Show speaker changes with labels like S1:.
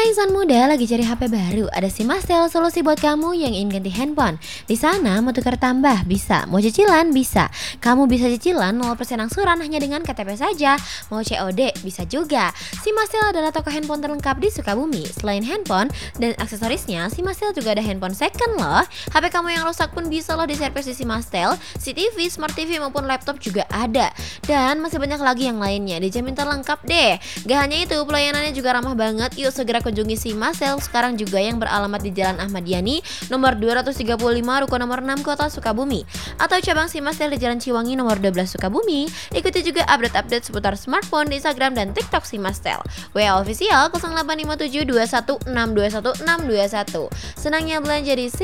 S1: Hai insan muda, lagi cari HP baru? Ada Simastel, solusi buat kamu yang ingin ganti handphone. Di sana mau tukar tambah bisa, mau cicilan bisa. Kamu bisa cicilan 0% angsuran hanya dengan KTP saja. Mau COD bisa juga. Simastel adalah toko handphone terlengkap di Sukabumi. Selain handphone dan aksesorisnya, Simastel juga ada handphone second loh. HP kamu yang rusak pun bisa loh diservis di Simastel. CCTV, Smart TV maupun laptop juga ada. Dan masih banyak lagi yang lainnya, dijamin terlengkap deh. Gak hanya itu, pelayanannya juga ramah banget. Yuk segera kunjungi Simastel sekarang juga yang beralamat di Jalan Ahmad Yani nomor 235 Ruko nomor 6 Kota Sukabumi, atau cabang Simastel di Jalan Ciwangi nomor 12 Sukabumi. Ikuti juga update-update seputar smartphone di Instagram dan TikTok Simastel. WA official 0857 21 621 621. Senangnya belanja di